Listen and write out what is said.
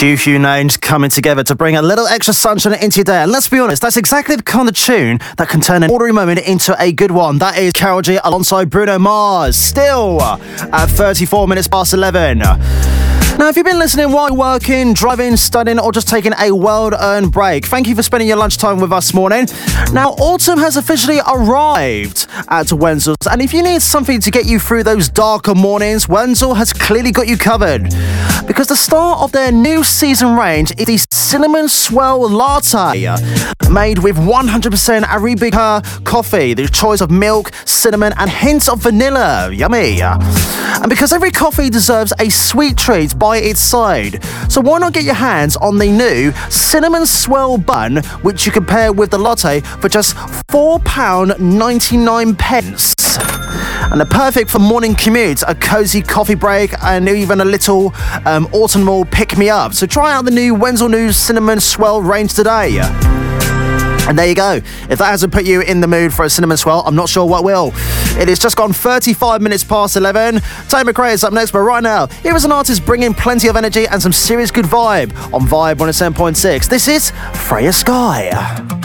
Few names coming together to bring a little extra sunshine into your day. And let's be honest, that's exactly the kind of tune that can turn an ordinary moment into a good one. That is Karol G alongside Bruno Mars. Still at 34 minutes past 11. Now, if you've been listening while you're working, driving, studying, or just taking a well-earned break, thank you for spending your lunchtime with us this morning. Now, autumn has officially arrived at Wenzel's, and if you need something to get you through those darker mornings, Wenzel has clearly got you covered. Because the start of their new season range is the Cinnamon Swirl Latte, made with 100% Arabica coffee, the choice of milk, cinnamon, and hints of vanilla. Yummy. And because every coffee deserves a sweet treat by its side, so why not get your hands on the new Cinnamon Swirl Bun, which you can pair with the latte for just £4.99. And they're perfect for morning commutes, a cozy coffee break, and even a little autumnal pick-me-up. So try out the new Wenzel News Cinnamon Swirl range today. And there you go. If that hasn't put you in the mood for a cinnamon swirl, I'm not sure what will. It has just gone 35 minutes past 11. Tony McRae is up next, but right now, here is an artist bringing plenty of energy and some serious good vibe on Vibe 107.6. This is Freya Sky.